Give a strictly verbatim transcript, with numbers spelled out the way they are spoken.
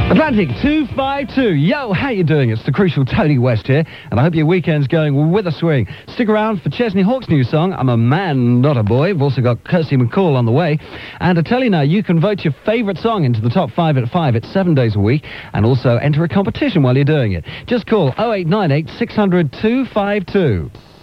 Atlantic two five two. Yo, how you doing? It's the Crucial Tony West here, and I hope your weekend's going with a swing. Stick around for Chesney Hawkes' new song, I'm a Man, Not a Boy. We've also got Kirsty McCall on the way. And I tell you now, you can vote your favourite song into the top five at five. It's seven days a week, and also enter a competition while you're doing it. Just call oh eight nine eight, six hundred, two five two.